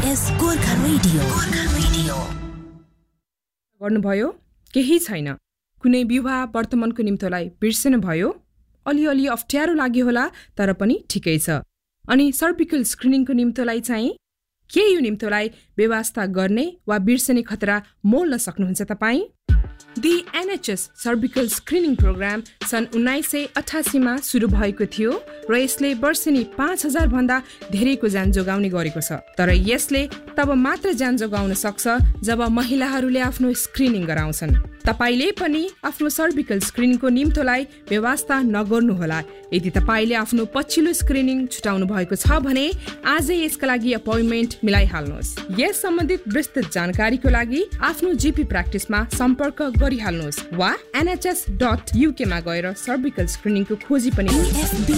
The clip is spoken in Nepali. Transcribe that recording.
SBS गोर्खा रेडियो गर्नुभयो केही छैन कुनै विवाह वर्तमानको निम्तोलाई बिर्सनु भयो अलिअलि अप्ठ्यारो लाग्यो होला तर पनि ठिकै छ अनि सर्भिकल स्क्रिनिङको निम्तोलाई चाहिँ के यो निम्तोलाई व्यवस्था गर्ने वा बिर्सने खतरा मोल्न सक्नुहुन्छ तपाईँ the NHS cervical screening programme सन् 1988 मा सुरु भएको थियो र यसले वर्षेनी 5000 भन्दा धेरैको ज्यान जोगाउने गरेको छ तर यसले तब मात्र ज्यान जोगाउन सक्छ जब महिलाहरूले आफ्नो स्क्रिनिङ गराउँछन् तपाईले पनि आफ्नो सर्भिकल स्क्रिनिङको निम्तोलाई व्यवस्था नगर्नुहोला यदि तपाईले आफ्नो पछिल्लो स्क्रिनिङ छुटाउनु भएको छ भने आजै यसका लागि अपॉइन्टमेन्ट मिलाइहाल्नुहोस् यस सम्बन्धित विस्तृत जानकारीको लागि आफ्नो जीपी प्र्याक्टिसमा सम्पर्क गरिहाल्नुहोस् वा nhs.uk मा गएर सर्भिकल स्क्रिनिङको खोजी पनि